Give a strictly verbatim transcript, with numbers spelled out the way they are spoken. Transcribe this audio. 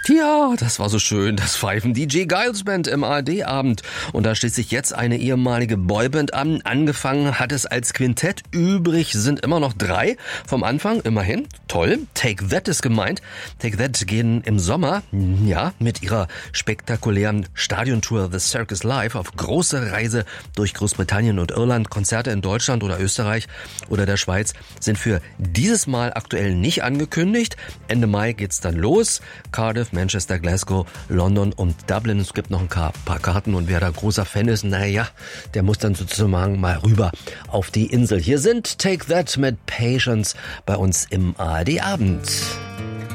Ja, das war so schön, das Pfeifen D J Giles Band im A R D-Abend. Und da schließt sich jetzt eine ehemalige Boyband an. Angefangen hat es als Quintett, übrig sind immer noch drei. Vom Anfang immerhin, toll. Take That ist gemeint. Take That gehen im Sommer, ja, mit ihrer spektakulären Stadiontour The Circus Live auf große Reise durch Großbritannien und Irland. Konzerte in Deutschland oder Österreich oder der Schweiz sind für dieses Mal aktuell nicht angekündigt. Ende Mai geht's dann los. Cardiff, Manchester, Glasgow, London und Dublin. Es gibt noch ein paar Karten und wer da großer Fan ist, naja, der muss dann sozusagen mal rüber auf die Insel. Hier sind Take That mit Patience bei uns im A R D-Abend.